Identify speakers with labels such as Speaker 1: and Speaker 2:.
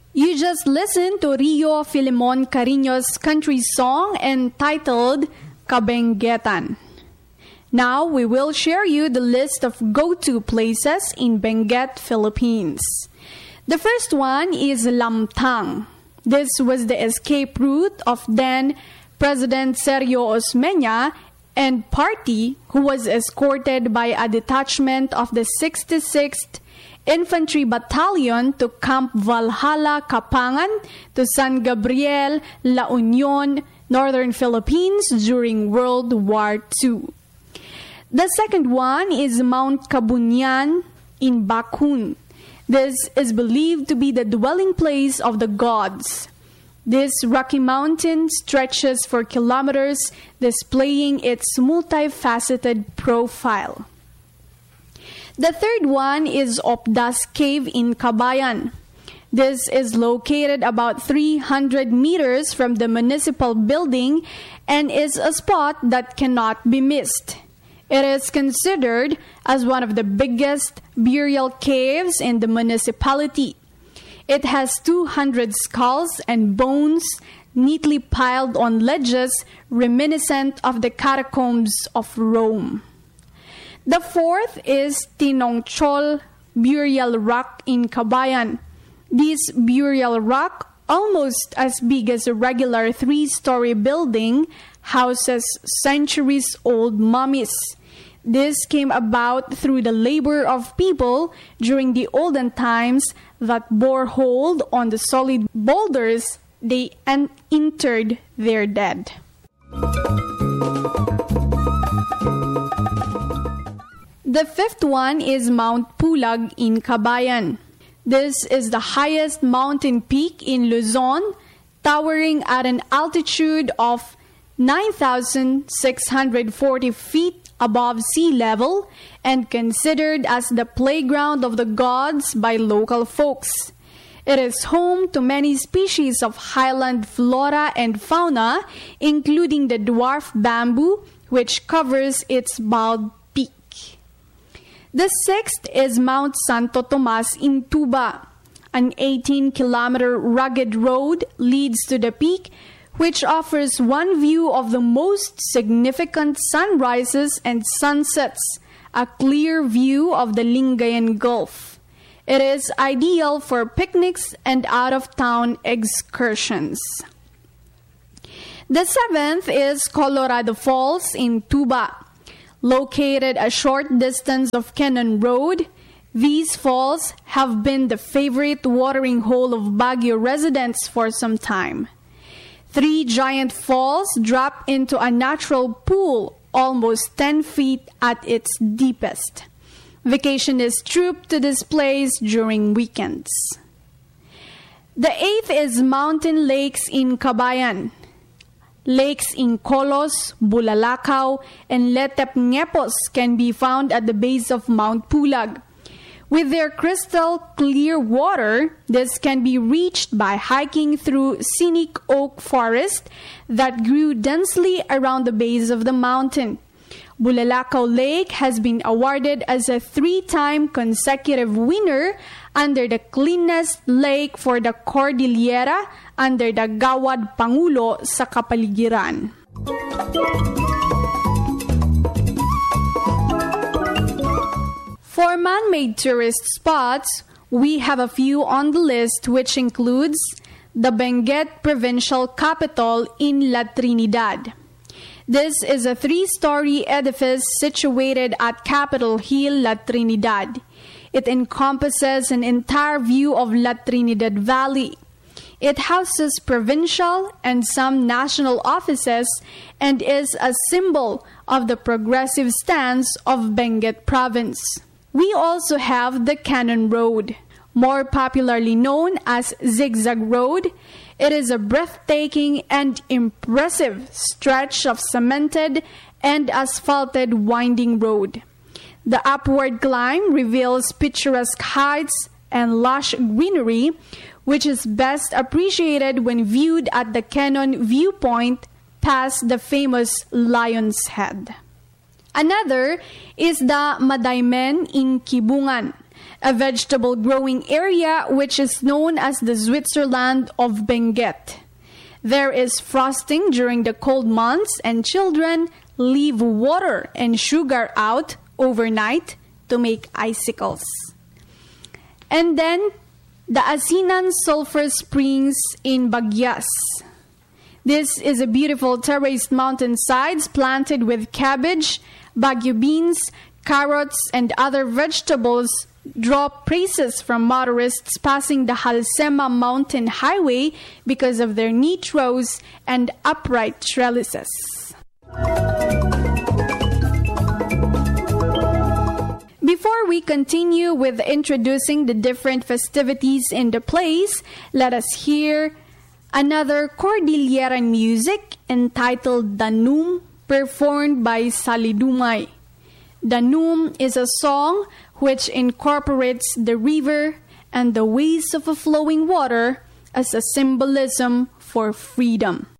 Speaker 1: You just listened to Rio Filemon Carino's country song entitled Kabenguetan. Now we will share you the list of go-to places in Benguet, Philippines. The first one is Lamtang. This was the escape route of then President Sergio Osmeña and party, who was escorted by a detachment of the 66th Infantry Battalion to Camp Valhalla, Kapangan, to San Gabriel, La Union, Northern Philippines during World War II. The second one is Mount Kabunyan in Bakun. This is believed to be the dwelling place of the gods. This rocky mountain stretches for kilometers, displaying its multifaceted profile. The third one is Opdas Cave in Cabayan. This is located about 300 meters from the municipal building and is a spot that cannot be missed. It is considered as one of the biggest burial caves in the municipality. It has 200 skulls and bones neatly piled on ledges reminiscent of the catacombs of Rome. The fourth is Tinongchol Burial Rock in Cabayan. This burial rock, almost as big as a regular 3-story building, houses centuries-old mummies. This came about through the labor of people during the olden times that bore hold on the solid boulders they interred their dead. The fifth one is Mount Pulag in Cabayan. This is the highest mountain peak in Luzon, towering at an altitude of 9,640 feet above sea level and considered as the playground of the gods by local folks. It is home to many species of highland flora and fauna, including the dwarf bamboo, which covers its bald peak. The sixth is Mount Santo Tomas in Tuba. An 18-kilometer rugged road leads to the peak, which offers one view of the most significant sunrises and sunsets, a clear view of the Lingayen Gulf. It is ideal for picnics and out-of-town excursions. The seventh is Colorado Falls in Tuba. Located a short distance of Cannon Road, these falls have been the favorite watering hole of Baguio residents for some time. 3 giant falls drop into a natural pool almost 10 feet at its deepest. Vacationists troop to this place during weekends. The eighth is Mountain Lakes in Cabayan. Lakes in Colos, Bulalakaw, and Letep Ngepos can be found at the base of Mount Pulag. With their crystal clear water, this can be reached by hiking through scenic oak forest that grew densely around the base of the mountain. Bulalakaw Lake has been awarded as a 3-time consecutive winner under the cleanest lake for the Cordillera under the Gawad Pangulo sa kapaligiran. For man-made tourist spots, we have a few on the list, which includes the Benguet Provincial Capitol in La Trinidad. This is a 3-story edifice situated at Capitol Hill, La Trinidad. It encompasses an entire view of La Trinidad Valley. It houses provincial and some national offices and is a symbol of the progressive stance of Benguet Province. We also have the Cannon Road, more popularly known as Zigzag Road. It is a breathtaking and impressive stretch of cemented and asphalted winding road. The upward climb reveals picturesque heights and lush greenery, which is best appreciated when viewed at the Cannon viewpoint past the famous Lion's Head. Another is the Madaymen in Kibungan. a vegetable growing area which is known as the Switzerland of Benguet. There is frosting during the cold months, and children leave water and sugar out overnight to make icicles. And then the Asinan Sulphur Springs in Bagyas. This is a beautiful terraced mountainsides planted with cabbage, Baguio beans, carrots, and other vegetables draw praises from motorists passing the Halsema Mountain Highway because of their neat rows and upright trellises. Before we continue with introducing the different festivities in the place, let us hear another Cordilleran music entitled Danum, performed by Salidungay. Danum is a song which incorporates the river and the ways of a flowing water as a symbolism for freedom.